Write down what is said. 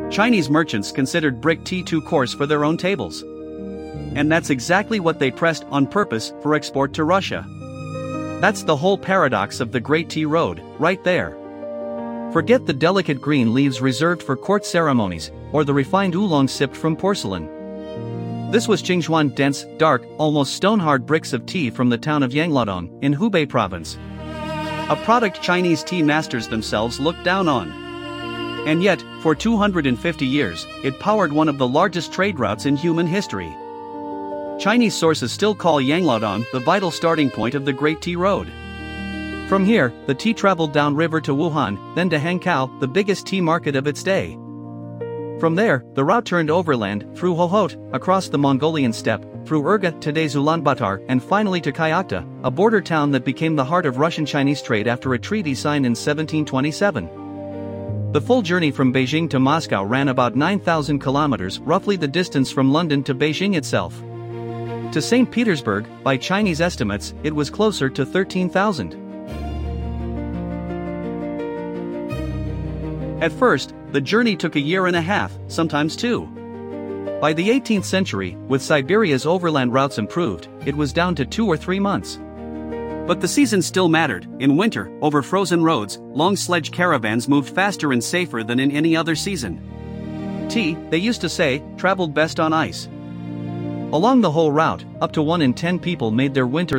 Chinese merchants considered brick tea too coarse for their own tables. And that's exactly what they pressed on purpose for export to Russia. That's the whole paradox of the Great Tea Road, right there. Forget the delicate green leaves reserved for court ceremonies, or the refined oolong sipped from porcelain. This was Jingzhuan, dense, dark, almost stone-hard bricks of tea from the town of Yanglodong, in Hubei province. A product Chinese tea masters themselves looked down on. And yet, for 250 years, it powered one of the largest trade routes in human history. Chinese sources still call Yanglodong the vital starting point of the Great Tea Road. From here, the tea traveled downriver to Wuhan, then to Hankow, the biggest tea market of its day. From there, the route turned overland, through Hohhot, across the Mongolian steppe, through Urga, today's Ulaanbaatar, and finally to Kyakhta, a border town that became the heart of Russian-Chinese trade after a treaty signed in 1727. The full journey from Beijing to Moscow ran about 9,000 kilometers, roughly the distance from London to Beijing itself. To St. Petersburg, by Chinese estimates, it was closer to 13,000. At first, the journey took a year and a half, sometimes two. By the 18th century, with Siberia's overland routes improved, it was down to 2 or 3 months. But the season still mattered. In winter, over frozen roads, long sledge caravans moved faster and safer than in any other season. Tea, they used to say, traveled best on ice. Along the whole route, up to 1 in 10 people made their winter